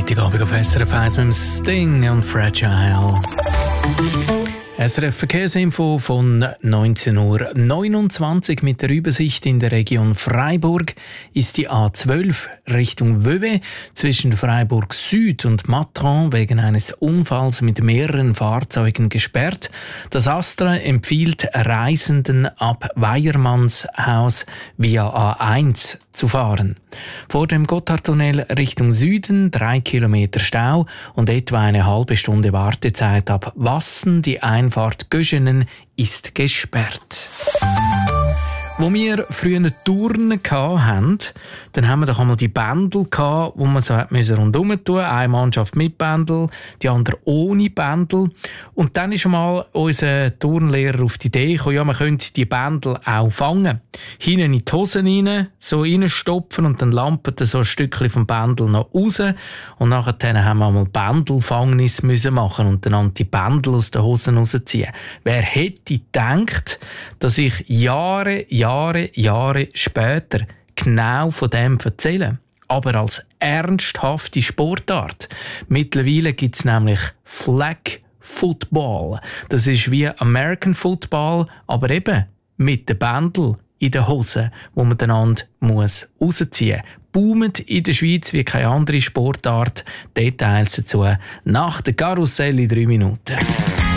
Freitagabend auf SRF 1 mit dem Sting und Fragile. SRF Verkehrsinfo von 19.29 Uhr mit der Übersicht. In der Region Freiburg ist die A12 Richtung Vevey zwischen Freiburg Süd und Matran wegen eines Unfalls mit mehreren Fahrzeugen gesperrt. Das Astra empfiehlt Reisenden ab Weiermannshaus via A1 zu fahren. Vor dem Gotthardtunnel Richtung Süden 3 Kilometer Stau und etwa eine halbe Stunde Wartezeit ab Wassen. Die Einfahrt Göschenen ist gesperrt. Wo wir früher Turnen hatten, dann haben wir doch einmal die Bändel gehabt, wo man so rundherum tun. Eine Mannschaft mit Bändel, die andere ohne Bändel. Und dann ist mal unser Turnlehrer auf die Idee gekommen, ja, man könnte die Bändel auch fangen. Hinten in die Hosen rein, so reinstopfen und dann lampert so ein Stückchen vom Bändel noch raus. Und nachher haben wir einmal Bändelfangnis machen und dann die Bändel aus den Hosen rausziehen. Wer hätte gedacht, dass ich Jahre später genau von dem erzähle? Aber als ernsthafte Sportart. Mittlerweile gibt es nämlich Flag Football. Das ist wie American Football, aber eben mit den Bändeln in den Hosen, wo man einander rausziehen muss. Boomt in der Schweiz wie keine andere Sportart. Details dazu nach der Karussell in 3 Minuten.